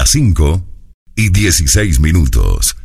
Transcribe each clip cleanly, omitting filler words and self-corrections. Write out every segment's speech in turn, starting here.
las 5:16.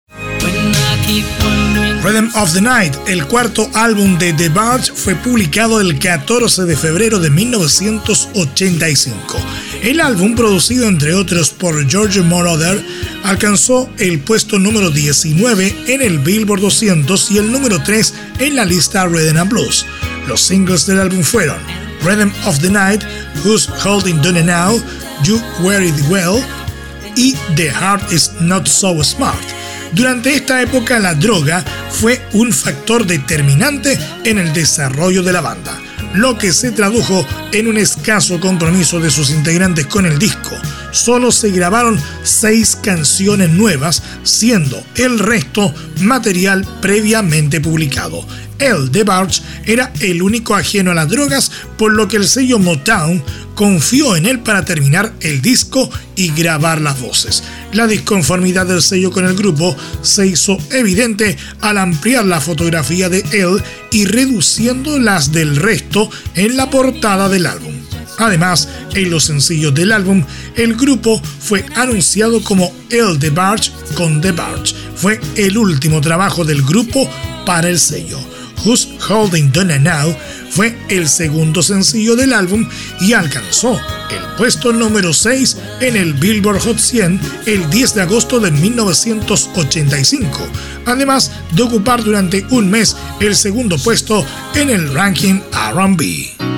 Rhythm of the Night, el cuarto álbum de The Byrds, fue publicado el 14 de febrero de 1985. El álbum, producido entre otros por George Moroder, alcanzó el puesto número 19 en el Billboard 200 y el número 3 en la lista Rhythm and Blues. Los singles del álbum fueron Rhythm of the Night, Who's Holding Done Now, You Wear It Well y The Heart Is Not So Smart. Durante esta época, la droga fue un factor determinante en el desarrollo de la banda, lo que se tradujo en un escaso compromiso de sus integrantes con el disco. Solo se grabaron 6 canciones nuevas, siendo el resto material previamente publicado. The Byrds era el único ajeno a las drogas, por lo que el sello Motown confió en él para terminar el disco y grabar las voces. La disconformidad del sello con el grupo se hizo evidente al ampliar la fotografía de él y reduciendo las del resto en la portada del álbum. Además, en los sencillos del álbum, el grupo fue anunciado como The Byrds con The Byrds. Fue el último trabajo del grupo para el sello. Who's Holding Donna Now fue el segundo sencillo del álbum y alcanzó el puesto número 6 en el Billboard Hot 100 el 10 de agosto de 1985, además de ocupar durante un mes el segundo puesto en el ranking R&B.